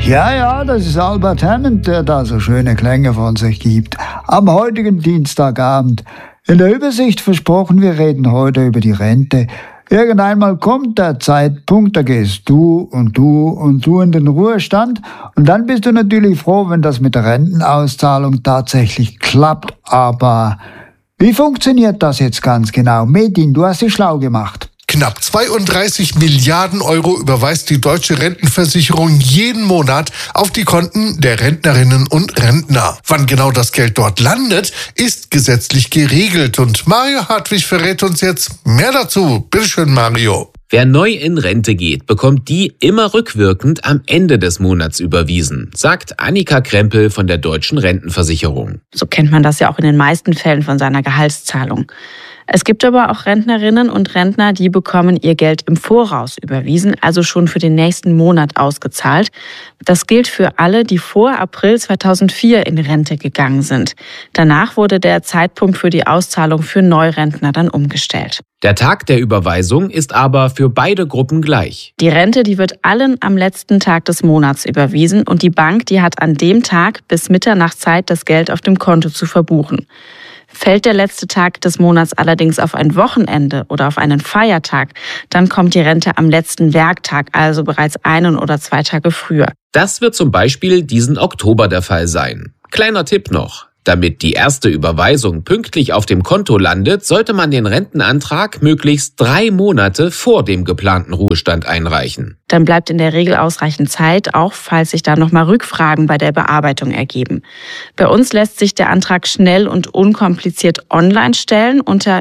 Ja, das ist Albert Hammond, der da so schöne Klänge von sich gibt. Am heutigen Dienstagabend. In der Übersicht versprochen, wir reden heute über die Rente. Irgendeinmal kommt der Zeitpunkt, da gehst du und du und du in den Ruhestand. Und dann bist du natürlich froh, wenn das mit der Rentenauszahlung tatsächlich klappt. Aber wie funktioniert das jetzt ganz genau? Medin, du hast dich schlau gemacht. Knapp 32 Milliarden Euro überweist die deutsche Rentenversicherung jeden Monat auf die Konten der Rentnerinnen und Rentner. Wann genau das Geld dort landet, ist gesetzlich geregelt. Und Mario Hartwig verrät uns jetzt mehr dazu. Bitteschön, Mario. Wer neu in Rente geht, bekommt die immer rückwirkend am Ende des Monats überwiesen, sagt Annika Krempel von der Deutschen Rentenversicherung. So kennt man das ja auch in den meisten Fällen von seiner Gehaltszahlung. Es gibt aber auch Rentnerinnen und Rentner, die bekommen ihr Geld im Voraus überwiesen, also schon für den nächsten Monat ausgezahlt. Das gilt für alle, die vor April 2004 in Rente gegangen sind. Danach wurde der Zeitpunkt für die Auszahlung für Neurentner dann umgestellt. Der Tag der Überweisung ist aber für beide Gruppen gleich. Die Rente, die wird allen am letzten Tag des Monats überwiesen und die Bank, die hat an dem Tag bis Mitternacht Zeit, das Geld auf dem Konto zu verbuchen. Fällt der letzte Tag des Monats allerdings auf ein Wochenende oder auf einen Feiertag, dann kommt die Rente am letzten Werktag, also bereits 1 oder 2 Tage früher. Das wird zum Beispiel diesen Oktober der Fall sein. Kleiner Tipp noch. Damit die erste Überweisung pünktlich auf dem Konto landet, sollte man den Rentenantrag möglichst 3 Monate vor dem geplanten Ruhestand einreichen. Dann bleibt in der Regel ausreichend Zeit, auch falls sich da nochmal Rückfragen bei der Bearbeitung ergeben. Bei uns lässt sich der Antrag schnell und unkompliziert online stellen unter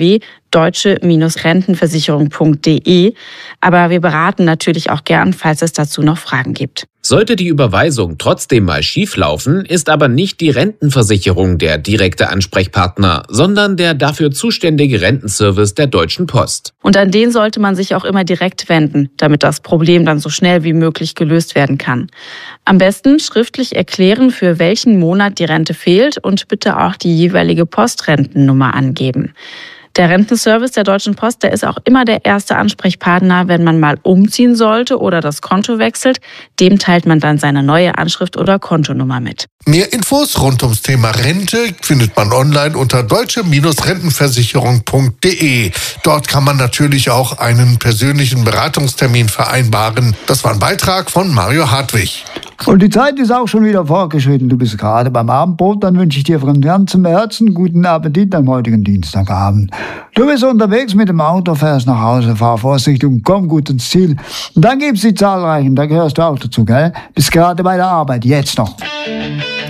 www.deutsche-rentenversicherung.de. Aber wir beraten natürlich auch gern, falls es dazu noch Fragen gibt. Sollte die Überweisung trotzdem mal schieflaufen, ist aber nicht die Rentenversicherung der direkte Ansprechpartner, sondern der dafür zuständige Rentenservice der Deutschen Post. Und an den sollte man sich auch immer direkt wenden, damit das Problem dann so schnell wie möglich gelöst werden kann. Am besten schriftlich erklären, für welchen Monat die Rente fehlt und bitte auch die jeweilige Postrentennummer angeben. Der Rentenservice der Deutschen Post, der ist auch immer der erste Ansprechpartner, wenn man mal umziehen sollte oder das Konto wechselt. Dem teilt man dann seine neue Anschrift oder Kontonummer mit. Mehr Infos rund ums Thema Rente findet man online unter deutsche-rentenversicherung.de. Dort kann man natürlich auch einen persönlichen Beratungstermin vereinbaren. Das war ein Beitrag von Mario Hartwig. Und die Zeit ist auch schon wieder fortgeschritten. Du bist gerade beim Abendbrot. Dann wünsche ich dir von ganzem Herzen guten Appetit am heutigen Dienstagabend. Du bist unterwegs mit dem Auto, fährst nach Hause, fahr vorsichtig und komm gut ins Ziel. Und dann gibt's die zahlreichen, da gehörst du auch dazu, gell? Bist gerade bei der Arbeit, jetzt noch.